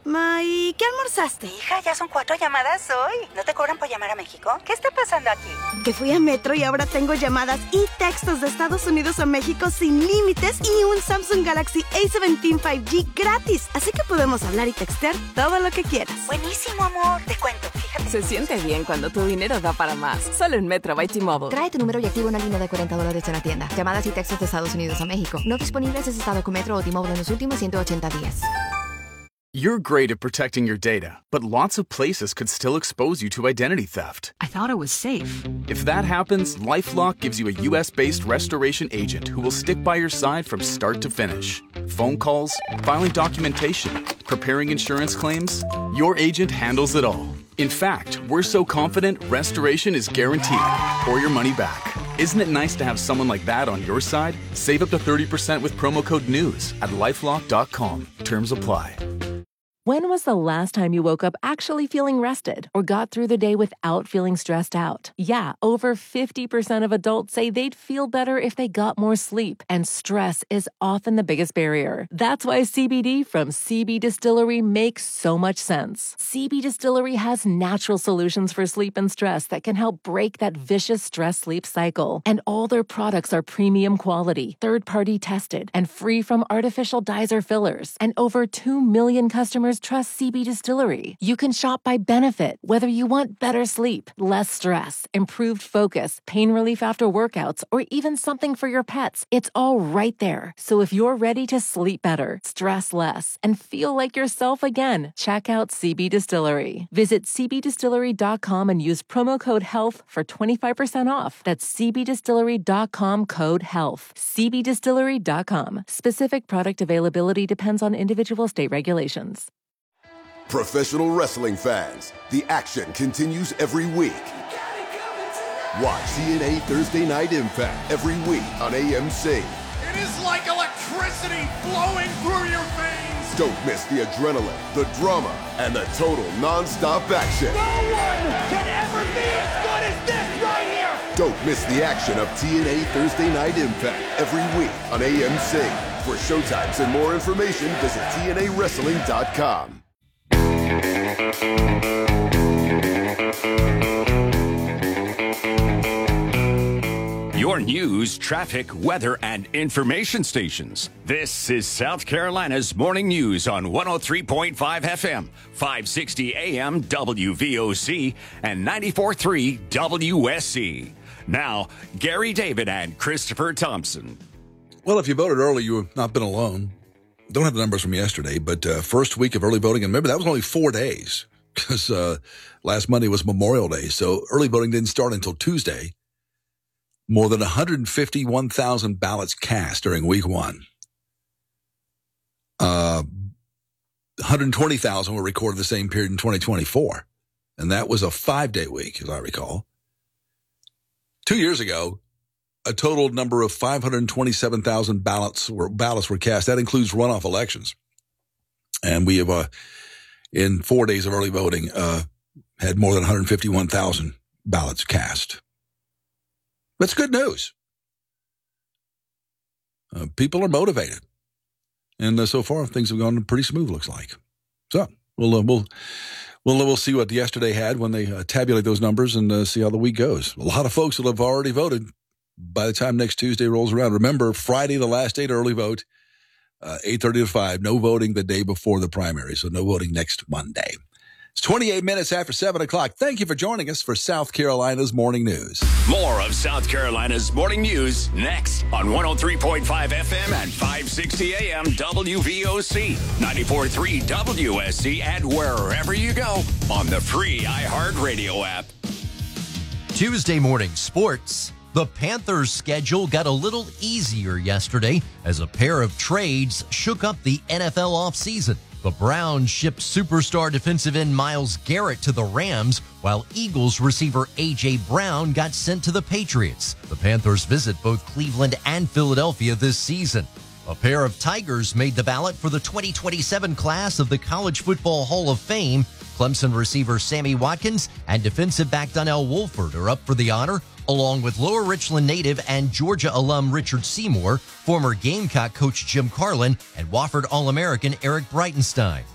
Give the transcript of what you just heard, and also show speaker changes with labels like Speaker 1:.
Speaker 1: Ma, ¿y qué almorzaste?
Speaker 2: Hija, ya son 4 llamadas hoy. ¿No te cobran por llamar a México? ¿Qué está pasando aquí?
Speaker 1: Que fui a Metro y ahora tengo llamadas y textos de Estados Unidos a México sin límites y un Samsung Galaxy A17 5G gratis. Así que podemos hablar y textear todo lo que quieras.
Speaker 2: Buenísimo, amor. Te cuento, fíjate.
Speaker 3: Se siente bien cuando tu dinero da para más. Solo en Metro by T-Mobile.
Speaker 4: Trae tu número y activa una línea de $40 en la tienda. Llamadas y textos de Estados Unidos a México. No disponibles en estado con Metro o T-Mobile en los últimos 180 días.
Speaker 5: You're great at protecting your data, but lots of places could still expose you to identity theft.
Speaker 6: I thought it was safe.
Speaker 5: If that happens, LifeLock gives you a US-based restoration agent who will stick by your side from start to finish. Phone calls, filing documentation, preparing insurance claims, your agent handles it all. In fact, we're so confident restoration is guaranteed or your money back. Isn't it nice to have someone like that on your side? Save up to 30% with promo code NEWS at LifeLock.com. Terms apply.
Speaker 3: When was the last time you woke up actually feeling rested or got through the day without feeling stressed out? Yeah, over 50% of adults say they'd feel better if they got more sleep, and stress is often the biggest barrier. That's why CBD from CB Distillery makes so much sense. CB Distillery has natural solutions for sleep and stress that can help break that vicious stress-sleep cycle. And all their products are premium quality, third-party tested, and free from artificial dyes or fillers. And over 2 million customers trust CB Distillery. You can shop by benefit, whether you want better sleep, less stress, improved focus, pain relief after workouts, or even something for your pets. It's all right there. So if you're ready to sleep better, stress less, and feel like yourself again, check out CB Distillery. Visit cbdistillery.com and use promo code HEALTH for 25% off. That's cbdistillery.com code HEALTH. cbdistillery.com. Specific product availability depends on individual state regulations.
Speaker 7: Professional wrestling fans, the action continues every week. Watch TNA Thursday Night Impact every week on AMC.
Speaker 8: It is like electricity flowing through your veins.
Speaker 7: Don't miss the adrenaline, the drama, and the total non-stop action.
Speaker 8: No one can ever be as good as this right here.
Speaker 7: Don't miss the action of TNA Thursday Night Impact every week on AMC. For showtimes and more information, visit TNAWrestling.com.
Speaker 9: Your news, traffic, weather, and information stations. This is South Carolina's Morning News on 103.5 FM, 560 AM WVOC, and 94.3 WSC. Now, Gary David and Christopher Thompson.
Speaker 10: Well, if you voted early, you have not been alone. Don't have the numbers from yesterday, but first week of early voting, and remember, that was only 4 days because last Monday was Memorial Day, so early voting didn't start until Tuesday. More than 151,000 ballots cast during week one. 120,000 were recorded the same period in 2024, and that was a 5-day week, as I recall. 2 years ago, a total number of 527,000 ballots were cast. That includes runoff elections. And we have, in 4 days of early voting, had more than 151,000 ballots cast. That's good news. People are motivated. And so far, things have gone pretty smooth, looks like. So we'll see what yesterday had when they tabulate those numbers and see how the week goes. A lot of folks will have already voted by the time next Tuesday rolls around. Remember, Friday, the last day to early vote, 8:30 to 5. No voting the day before the primary, so no voting next Monday. It's 28 minutes after 7 o'clock. Thank you for joining us for South Carolina's Morning News.
Speaker 9: More of South Carolina's Morning News next on 103.5 FM and 560 AM WVOC, 94.3 WSC, and wherever you go on the free iHeartRadio app.
Speaker 11: Tuesday morning sports. The Panthers' schedule got a little easier yesterday as a pair of trades shook up the NFL offseason. The Browns shipped superstar defensive end Myles Garrett to the Rams, while Eagles receiver A.J. Brown got sent to the Patriots. The Panthers visit both Cleveland and Philadelphia this season. A pair of Tigers made the ballot for the 2027 class of the College Football Hall of Fame. Clemson receiver Sammy Watkins and defensive back Donnell Wolford are up for the honor, along with Lower Richland native and Georgia alum Richard Seymour, former Gamecock coach Jim Carlin, and Wofford All-American Eric Breitenstein.